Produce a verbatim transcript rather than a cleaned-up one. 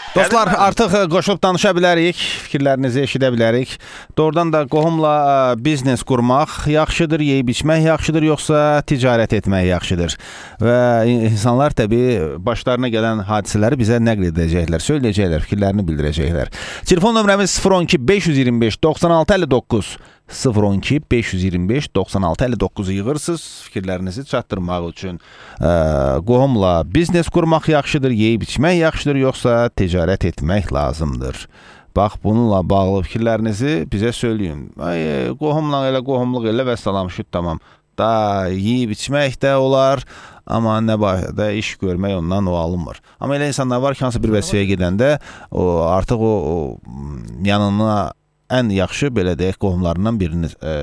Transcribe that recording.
Dostlar, artıq qoşulub danışa bilərik, fikirlərinizi eşidə bilərik. Doğrudan da qohumla biznes qurmaq yaxşıdır, yeyib içmək yaxşıdır, yoxsa ticarət etmək yaxşıdır? Və insanlar təbii başlarına gələn hadisələri bizə nəql edəcəklər, söyləyəcəklər, fikirlərini bildirəcəklər. Telefon nömrəmiz sıfır on iki beş yüz iyirmi beş doxsan altı əlli doqquz sıfır on iki beş yüz iyirmi beş doxsan altı əlli doqquzu yığırsınız fikirlərinizi çatdırmaq üçün. Ə, qohumla biznes qurmaq yaxşıdır, yeyib içmək yaxşıdır, yoxsa ticarət etmək lazımdır? Bax, bununla bağlı fikirlərinizi bizə söyləyin. Ay, qohumla elə qohumluq elə və salam şüt tamam. Da yeyib içmək də olar, amma nə barədə iş görmək ondan o alınmır. Amma elə insanlar var ki, hansı bir vəzifəyə gedəndə o, artıq o, o yanına ən yaxşı belə deyək qohumlarından birini ə,